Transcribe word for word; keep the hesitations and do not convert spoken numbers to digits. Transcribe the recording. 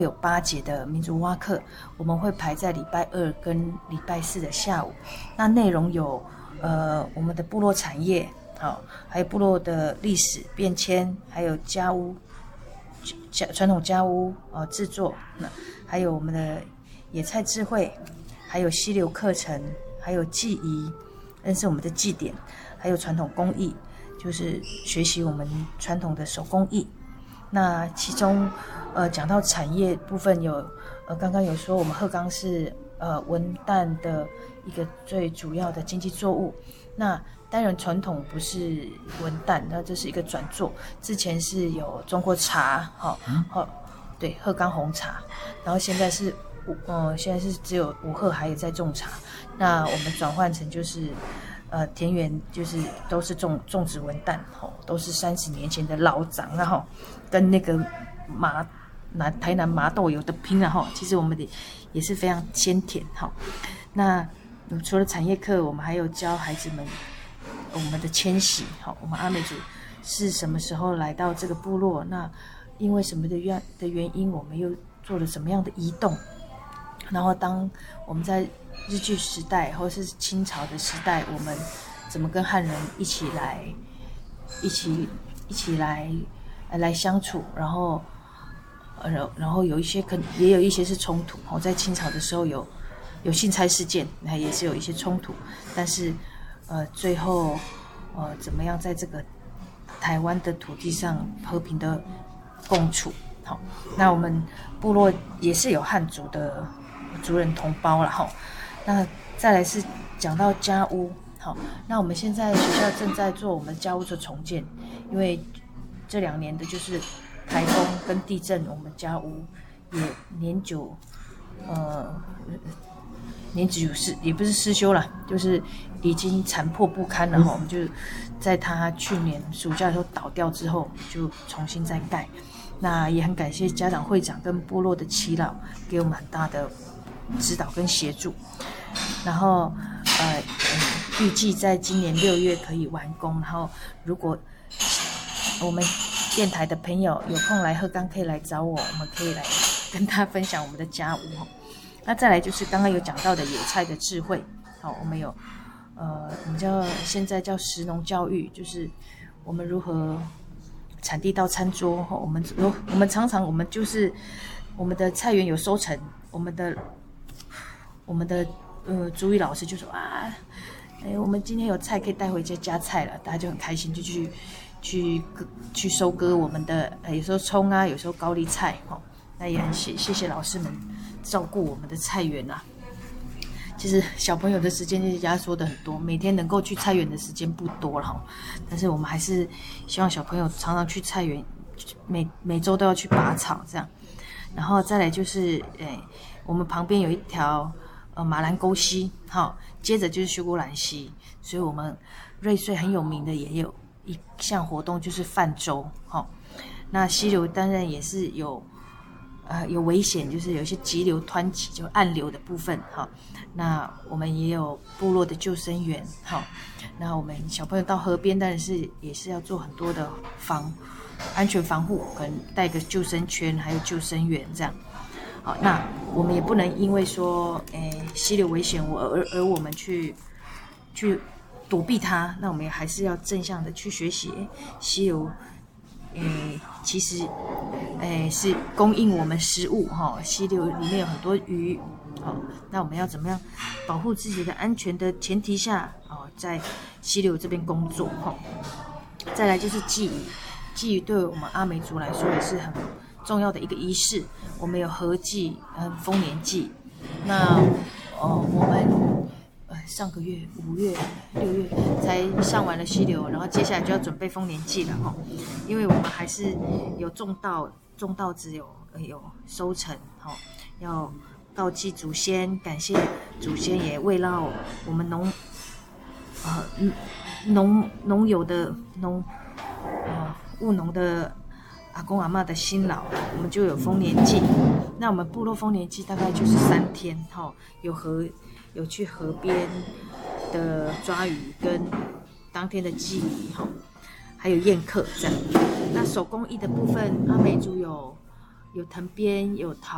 有八节的民族蛙课，我们会排在礼拜二跟礼拜四的下午。那内容有呃我们的部落产业，好，还有部落的历史变迁，还有家屋家传统家屋呃制作，那还有我们的野菜智慧，还有溪流课程，还有技艺，认识我们的祭典，还有传统工艺，就是学习我们传统的手工艺。那其中，呃，讲到产业部分有，呃，刚刚有说我们鹤冈是呃文旦的一个最主要的经济作物。那当然传统不是文旦，那这是一个转作。之前是有中国茶，好、哦，好、哦，对，鹤冈红茶，然后现在是五，呃，现在是只有五鹤还有在种茶。那我们转换成就是。呃，田园就是都是种种植文旦，吼，都是三十年前的老长，然后跟那个麻南台南麻豆有的拼了哈。其实我们的也是非常鲜甜哈。那除了产业课，我们还有教孩子们我们的迁徙，好，我们阿美族是什么时候来到这个部落？那因为什么的原的原因，我们又做了什么样的移动？然后当我们在日据时代或是清朝的时代，我们怎么跟汉人一起来一起一起来来相处，然后呃然后有一些可也有一些是冲突。哦，在清朝的时候有有信差事件，那也是有一些冲突，但是呃最后呃怎么样在这个台湾的土地上和平的共处。好，那我们部落也是有汉族的族人同胞了哈。那再来是讲到家屋，好，那我们现在学校正在做我们家屋的重建，因为这两年的就是台风跟地震，我们家屋也年久，呃，年久失也不是失修了，就是已经残破不堪了哈。我们就在它去年暑假的时候倒掉之后，就重新再盖。那也很感谢家长会长跟部落的耆老给我们很大的指导跟协助，然后呃预计在今年六月可以完工。然后如果我们电台的朋友有空来鹤冈，可以来找我，我们可以来跟他分享我们的家屋。那再来就是刚刚有讲到的野菜的智慧，好，我们有呃我们叫现在叫食农教育，就是我们如何产地到餐桌。我们我们常常我们就是我们的菜园有收成，我们的我们的呃主语老师就说啊，哎，我们今天有菜可以带回家加菜了，大家就很开心，就去去去收割我们的，呃，有时候葱啊，有时候高丽菜哈、哦。那也很谢谢谢老师们照顾我们的菜园啊。其实小朋友的时间就是压缩的很多，每天能够去菜园的时间不多了哈。但是我们还是希望小朋友常常去菜园，每每周都要去拔草这样。然后再来就是，诶，我们旁边有一条呃马兰沟溪，好，接着就是修姑兰溪，所以我们瑞穗很有名的也有一项活动就是泛舟，好，那溪流当然也是有。呃，有危险，就是有一些急流湍急，就暗流的部分哈。那我们也有部落的救生员哈。那我们小朋友到河边，当然是也是要做很多的防安全防护，可能带个救生圈，还有救生员这样。好，那我们也不能因为说，诶，溪流危险，我而而我们去去躲避它，那我们也还是要正向的去学习溪流。诶，其实，诶是供应我们食物哈、哦。溪流里面有很多鱼，哦，那我们要怎么样保护自己的安全的前提下，哦，在溪流这边工作哈、哦。再来就是祭仪，祭仪对我们阿美族来说也是很重要的一个仪式。我们有禾祭、嗯丰年祭，那哦我们。上个月五月六月才上完了溪流，然后接下来就要准备丰年祭了哈，因为我们还是有种稻，种稻子有有收成哈，要告祭祖先，感谢祖先，也慰劳我们农呃农农友的农呃务农的阿公阿嬷的辛劳，我们就有丰年祭。那我们部落丰年祭大概就是三天哈，有河。有去河边的抓鱼跟当天的祭礼哈，还有宴客这样。那手工艺的部分，阿美族有有藤编有陶。